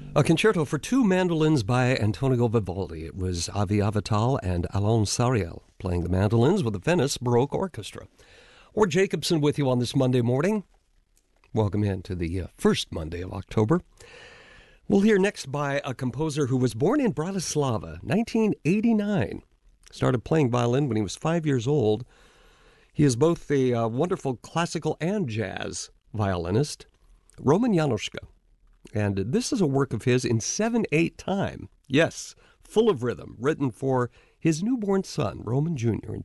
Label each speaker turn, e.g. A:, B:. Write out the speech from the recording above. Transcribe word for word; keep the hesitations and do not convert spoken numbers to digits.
A: A concerto for two mandolins by Antonio Vivaldi. It was Avi Avital and Alain Sariel playing the mandolins with the Venice Baroque Orchestra. Or Jacobson with you on this Monday morning. Welcome in to the uh, first Monday of October. We'll hear next by a composer who was born in Bratislava, nineteen eighty-nine. Started playing violin when he was five years old. He is both a uh, wonderful classical and jazz violinist, Roman Januszka. And this is a work of his in seven eight time. Yes, full of rhythm, written for his newborn son, Roman Junior in